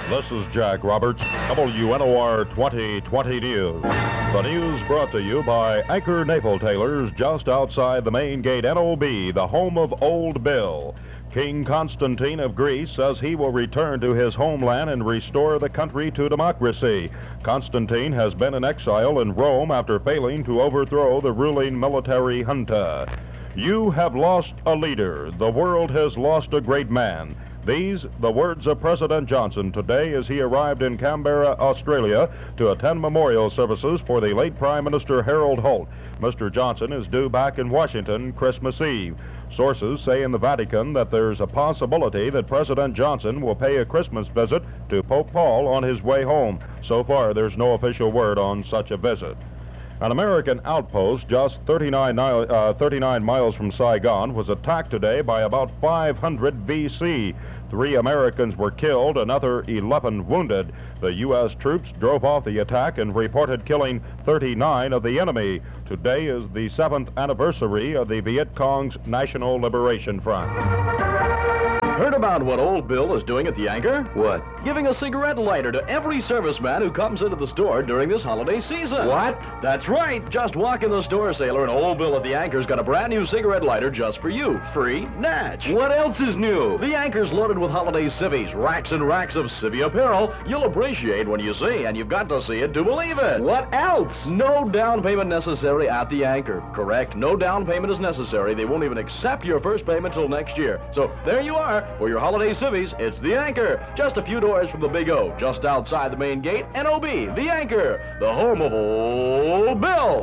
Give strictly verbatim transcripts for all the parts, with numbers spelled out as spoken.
This is Jack Roberts, W N O R twenty twenty News. The news brought to you by Anchor Naval Tailors just outside the main gate, N O B, the home of Old Bill. King Constantine of Greece says he will return to his homeland and restore the country to democracy. Constantine has been in exile in Rome after failing to overthrow the ruling military junta. You have lost a leader. The world has lost a great man. These, the words of President Johnson today as he arrived in Canberra, Australia, to attend memorial services for the late Prime Minister Harold Holt. Mister Johnson is due back in Washington Christmas Eve. Sources say in the Vatican that there's a possibility that President Johnson will pay a Christmas visit to Pope Paul on his way home. So far, there's no official word on such a visit. An American outpost just thirty-nine, uh, thirty-nine miles from Saigon was attacked today by about five hundred V C. Three Americans were killed, another eleven wounded. The U S troops drove off the attack and reported killing thirty-nine of the enemy. Today is the seventh anniversary of the Viet Cong's National Liberation Front. Heard about what Old Bill is doing at the Anchor? What? Giving a cigarette lighter to every serviceman who comes into the store during this holiday season. What? That's right. Just walk in the store, sailor, and Old Bill at the Anchor's got a brand new cigarette lighter just for you. Free, natch. What else is new? The Anchor's loaded with holiday civvies, racks and racks of civvy apparel you'll appreciate when you see, and you've got to see it to believe it. What else? No down payment necessary at the Anchor. Correct. No down payment is necessary. They won't even accept your first payment till next year. So there you are. For your holiday civvies, it's the Anchor. Just a few doors from the Big O, just outside the main gate, N O B, the Anchor, the home of Old Bill.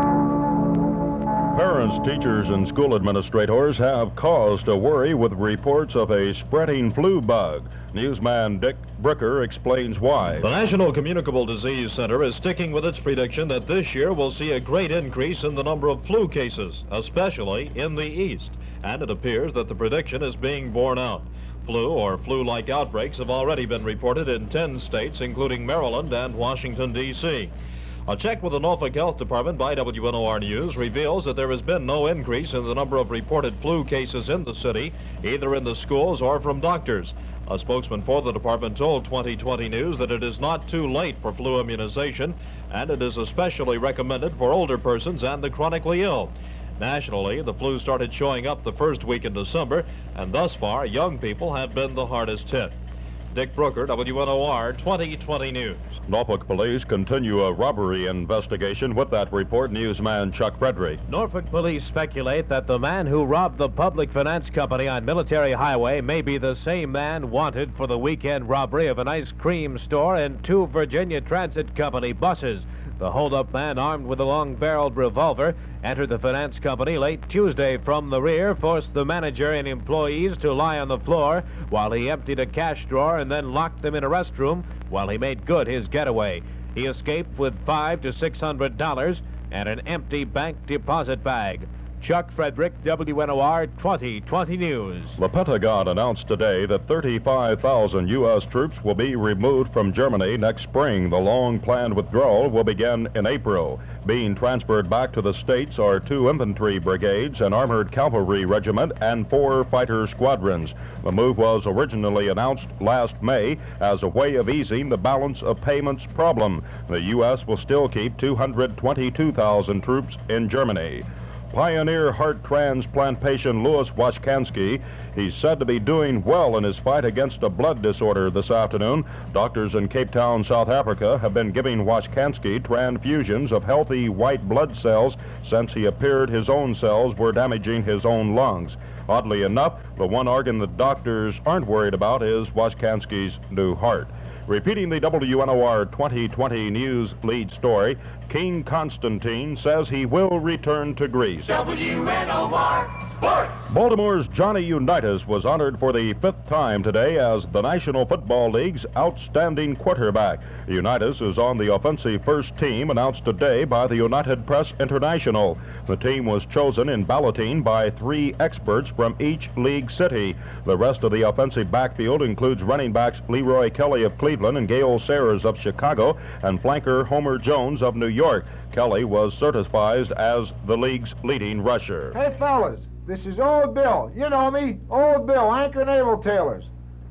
Parents, teachers, and school administrators have cause to worry with reports of a spreading flu bug. Newsman Dick Brooker explains why. The National Communicable Disease Center is sticking with its prediction that this year will see a great increase in the number of flu cases, especially in the East. And it appears that the prediction is being borne out. Flu or flu-like outbreaks have already been reported in ten states, including Maryland and Washington, D C A check with the Norfolk Health Department by W N O R News reveals that there has been no increase in the number of reported flu cases in the city, either in the schools or from doctors. A spokesman for the department told twenty twenty News that it is not too late for flu immunization, and it is especially recommended for older persons and the chronically ill. Nationally, the flu started showing up the first week in December, and thus far, young people have been the hardest hit. Dick Brooker, W N O R twenty twenty News. Norfolk police continue a robbery investigation. With that report, newsman Chuck Frederick. Norfolk police speculate that the man who robbed the public finance company on Military Highway may be the same man wanted for the weekend robbery of an ice cream store and two Virginia Transit Company buses. The hold-up man, armed with a long-barreled revolver, entered the finance company late Tuesday from the rear, forced the manager and employees to lie on the floor while he emptied a cash drawer and then locked them in a restroom while he made good his getaway. He escaped with five to six hundred dollars and an empty bank deposit bag. Chuck Frederick, W N O R twenty twenty News. The Pentagon announced today that thirty-five thousand U S troops will be removed from Germany next spring. The long-planned withdrawal will begin in April. Being transferred back to the States are two infantry brigades, an armored cavalry regiment, and four fighter squadrons. The move was originally announced last May as a way of easing the balance of payments problem. The U S will still keep two hundred twenty-two thousand troops in Germany. Pioneer heart transplant patient Louis Washkansky, he's said to be doing well in his fight against a blood disorder this afternoon. Doctors in Cape Town, South Africa, have been giving Washkansky transfusions of healthy white blood cells since he appeared his own cells were damaging his own lungs. Oddly enough, the one organ that doctors aren't worried about is Washkansky's new heart. Repeating the W N O R twenty twenty News lead story, King Constantine says he will return to Greece. W N O R Sports. Baltimore's Johnny Unitas was honored for the fifth time today as the National Football League's outstanding quarterback. Unitas is on the offensive first team announced today by the United Press International. The team was chosen in balloting by three experts from each league city. The rest of the offensive backfield includes running backs Leroy Kelly of Cleveland and Gale Sayers of Chicago and flanker Homer Jones of New York. Kelly was certified as the league's leading rusher. Hey, fellas, this is Old Bill. You know me, Old Bill, Anchor Naval Tailors.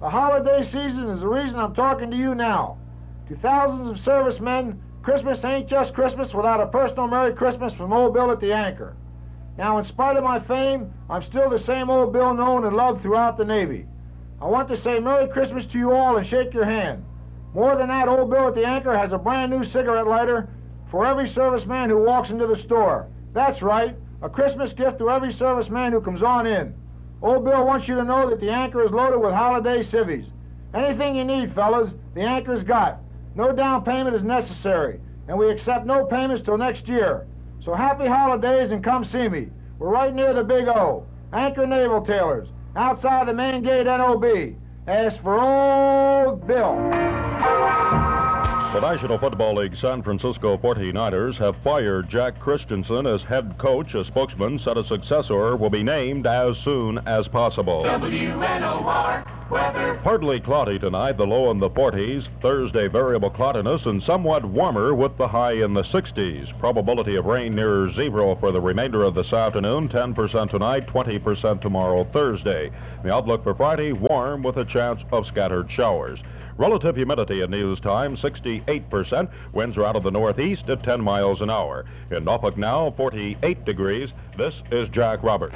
The holiday season is the reason I'm talking to you now. To thousands of servicemen, Christmas ain't just Christmas without a personal Merry Christmas from Old Bill at the Anchor. Now, in spite of my fame, I'm still the same Old Bill known and loved throughout the Navy. I want to say Merry Christmas to you all and shake your hand. More than that, Old Bill at the Anchor has a brand new cigarette lighter for every serviceman who walks into the store. That's right, a Christmas gift to every serviceman who comes on in. Old Bill wants you to know that the Anchor is loaded with holiday civvies. Anything you need, fellas, the Anchor's got. No down payment is necessary, and we accept no payments till next year. So happy holidays and come see me. We're right near the Big O, Anchor Naval Tailors, outside the main gate N O B. Ask for Old Bill. The National Football League San Francisco forty-niners have fired Jack Christensen as head coach. A spokesman said a successor will be named as soon as possible. W N O R weather. Partly cloudy tonight, the low in the forties. Thursday, variable cloudiness and somewhat warmer with the high in the sixties. Probability of rain near zero for the remainder of this afternoon. ten percent tonight, twenty percent tomorrow, Thursday. The outlook for Friday, warm with a chance of scattered showers. Relative humidity at news time, sixty-eight percent. Winds are out of the northeast at ten miles an hour. In Norfolk now, forty-eight degrees. This is Jack Roberts.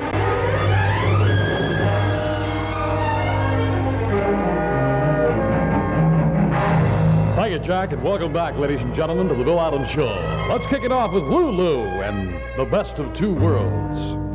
Thank you, Jack, and welcome back, ladies and gentlemen, to the Bill Allen Show. Let's kick it off with Lulu and the Best of Two Worlds.